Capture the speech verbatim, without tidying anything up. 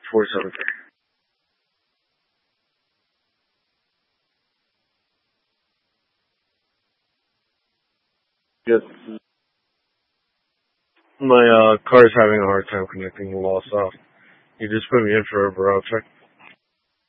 four seven three. Yes. My uh car's having a hard time connecting the lost off. You just put me in for a barometric.